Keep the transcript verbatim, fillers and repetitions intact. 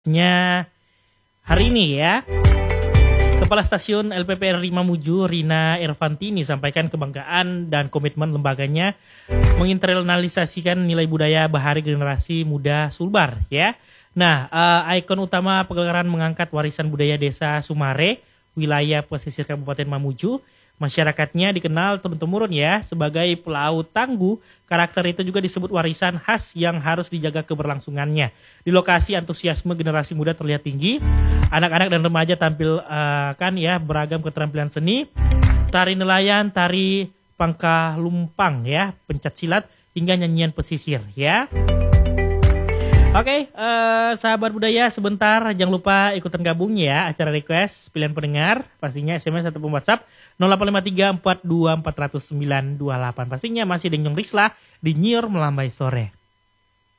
nya hari ini ya. Kepala Stasiun L P P R I Mamuju, Rina Irvantini, sampaikan kebanggaan dan komitmen lembaganya menginternalisasikan nilai budaya bahari generasi muda Sulbar ya. Nah, uh, ikon utama pegelaran mengangkat warisan budaya Desa Sumare, wilayah pesisir Kabupaten Mamuju. Masyarakatnya dikenal turun-temurun ya sebagai pelaut tangguh. Karakter itu juga disebut warisan khas yang harus dijaga keberlangsungannya. Di lokasi antusiasme generasi muda terlihat tinggi. Anak-anak dan remaja tampil uh, kan ya beragam keterampilan seni, tari nelayan, tari pangkalumpang ya, pencak silat hingga nyanyian pesisir ya. Oke, okay, uh, sahabat budaya sebentar jangan lupa ikutan gabung ya acara request pilihan pendengar, pastinya S M S ataupun WhatsApp nol delapan lima tiga empat dua empat nol nol sembilan dua delapan. Pastinya masih dengan Risla di Nyiur Melambai Sore.